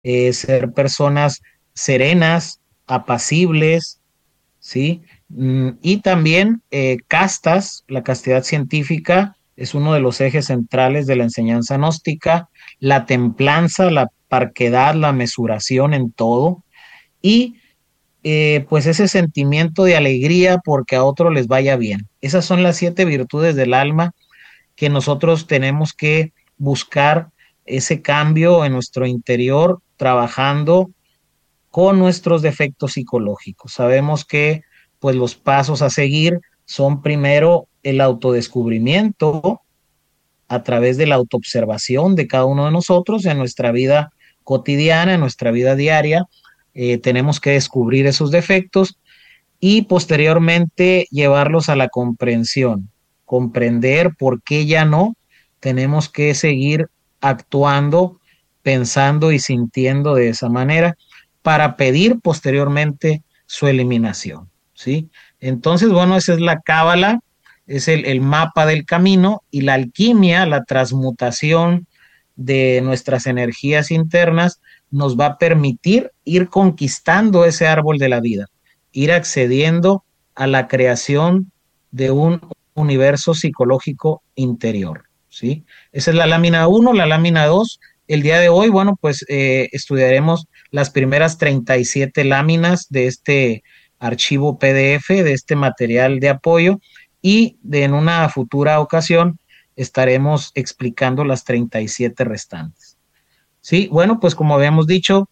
ser personas serenas, apacibles, ¿sí? Y también castas, la castidad científica es uno de los ejes centrales de la enseñanza gnóstica, la templanza, la parquedad, la mesuración en todo, y pues ese sentimiento de alegría porque a otros les vaya bien. Esas son las 7 virtudes del alma que nosotros tenemos que buscar ese cambio en nuestro interior trabajando con nuestros defectos psicológicos. Sabemos que pues los pasos a seguir son primero el autodescubrimiento a través de la autoobservación de cada uno de nosotros en nuestra vida cotidiana, en nuestra vida diaria. Tenemos que descubrir esos defectos y posteriormente llevarlos a la comprensión, comprender por qué ya no tenemos que seguir actuando, pensando y sintiendo de esa manera para pedir posteriormente su eliminación, ¿sí? Entonces, bueno, esa es la cábala, es el mapa del camino y la alquimia, la transmutación de nuestras energías internas nos va a permitir ir conquistando ese árbol de la vida, ir accediendo a la creación de un universo psicológico interior, ¿sí? Esa es la lámina uno. La lámina 2, el día de hoy, bueno, pues estudiaremos las primeras 37 láminas de este archivo PDF, de este material de apoyo, y en una futura ocasión estaremos explicando las 37 restantes. Sí, bueno, pues como habíamos dicho,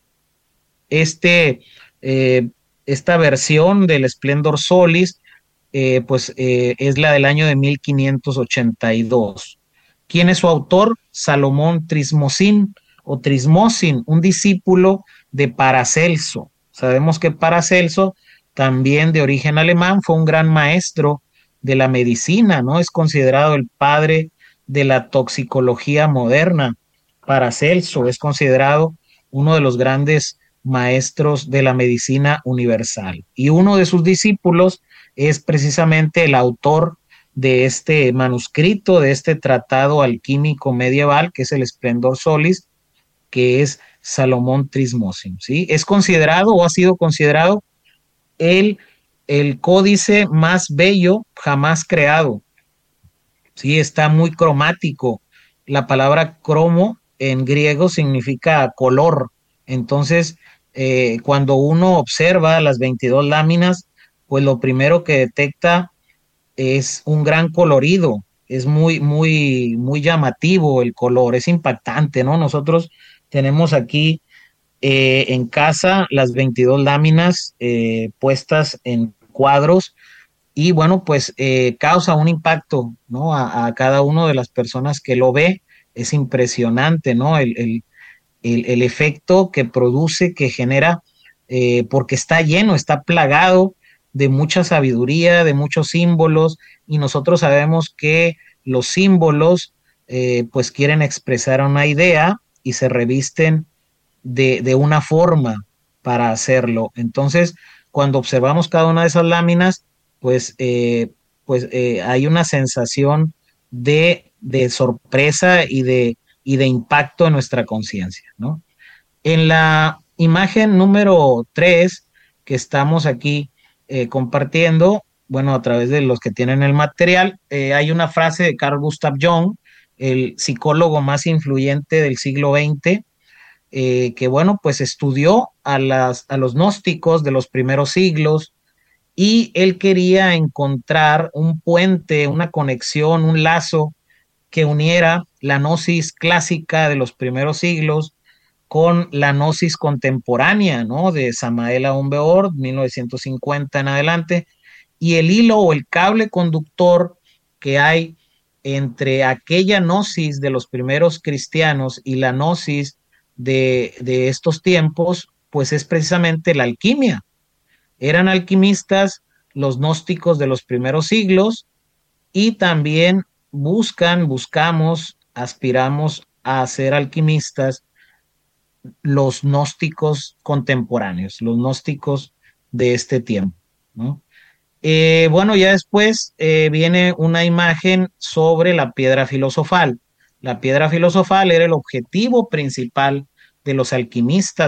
este, eh, esta versión del Splendor Solis, es la del año de 1582. ¿Quién es su autor? Salomón Trismosin o Trismosin, un discípulo de Paracelso. Sabemos que Paracelso, también de origen alemán, fue un gran maestro de la medicina, ¿no? Es considerado el padre de la toxicología moderna. Paracelso es considerado uno de los grandes maestros de la medicina universal. Y uno de sus discípulos es precisamente el autor de este manuscrito, de este tratado alquímico medieval, que es el Splendor Solis, que es Salomón Trismosin, ¿sí? Es considerado o ha sido considerado el, el códice más bello jamás creado, ¿sí? Está muy cromático. La palabra cromo en griego significa color. Entonces, cuando uno observa las 22 láminas, pues lo primero que detecta es un gran colorido. Es muy, muy, muy llamativo el color, es impactante, ¿no? Nosotros tenemos aquí en casa las 22 láminas puestas en cuadros y bueno, pues causa un impacto, ¿no? A cada una de las personas que lo ve. Es impresionante, ¿no? El efecto que produce, que genera, porque está lleno, está plagado de mucha sabiduría, de muchos símbolos, y nosotros sabemos que los símbolos, pues quieren expresar una idea y se revisten de una forma para hacerlo. Entonces, cuando observamos cada una de esas láminas, pues, hay una sensación de sorpresa y de impacto en nuestra conciencia, ¿no? En la imagen número 3 que estamos aquí compartiendo, bueno, a través de los que tienen el material, hay una frase de Carl Gustav Jung, el psicólogo más influyente del siglo XX, que bueno, pues estudió a los gnósticos de los primeros siglos y él quería encontrar un puente, una conexión, un lazo que uniera la gnosis clásica de los primeros siglos con la gnosis contemporánea, ¿no? De Samael Aun Weor, 1950 en adelante, y el hilo o el cable conductor que hay entre aquella gnosis de los primeros cristianos y la gnosis de estos tiempos, pues es precisamente la alquimia. Eran alquimistas los gnósticos de los primeros siglos y también buscamos, aspiramos a ser alquimistas los gnósticos contemporáneos, los gnósticos de este tiempo, ¿no? Bueno, ya después viene una imagen sobre la piedra filosofal. La piedra filosofal era el objetivo principal de los alquimistas